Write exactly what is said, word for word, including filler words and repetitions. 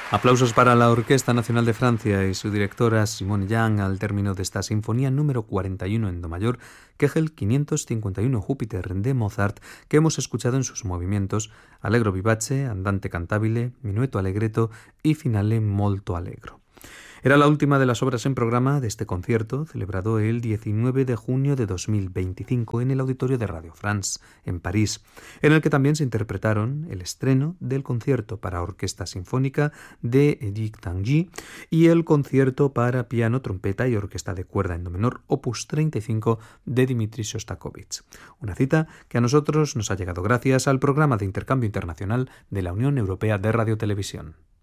Aplausos para la Orquesta Nacional de Francia y su directora Simone Young al término de esta sinfonía número cuarenta y uno en do mayor, Kegel quinientos cincuenta y uno Júpiter de Mozart, que hemos escuchado en sus movimientos Allegro vivace, Andante cantabile, Minueto allegretto y Finale molto allegro. Era la última de las obras en programa de este concierto, celebrado el diecinueve de junio de dos mil veinticinco en el auditorio de Radio France, en París, en el que también se interpretaron el estreno del concierto para orquesta sinfónica de Edith Tanguy y el concierto para piano, trompeta y orquesta de cuerda en do menor, opus treinta y cinco de Dmitri Shostakovich. Una cita que a nosotros nos ha llegado gracias al programa de intercambio internacional de la Unión Europea de Radiotelevisión.